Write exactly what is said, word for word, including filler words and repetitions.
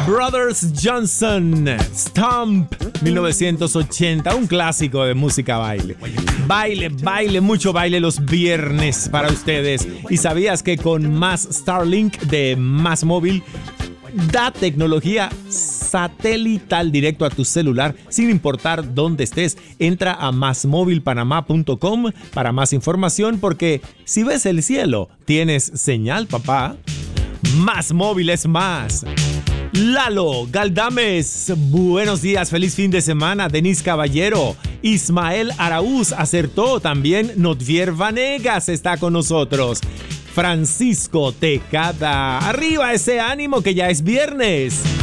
Brothers Johnson, Stomp, mil novecientos ochenta, un clásico de música baile. Baile, baile, mucho baile los viernes para ustedes. ¿Y sabías que con Más Starlink de Más Móvil da tecnología satelital directo a tu celular sin importar dónde estés? Entra a más móvil panamá punto com para más información, porque si ves el cielo, tienes señal, papá. Más móvil es más. Lalo Galdames, buenos días, feliz fin de semana. Denis Caballero, Ismael Araúz acertó también. Notvier Vanegas está con nosotros. Francisco Tecada, arriba ese ánimo que ya es viernes.